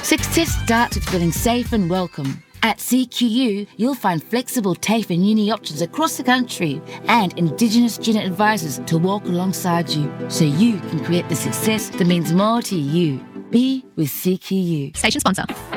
Success starts with feeling safe and welcome. At CQU, you'll find flexible TAFE and uni options across the country and Indigenous student advisors to walk alongside you so you can create the success that means more to you. Be with CQU. Station sponsor.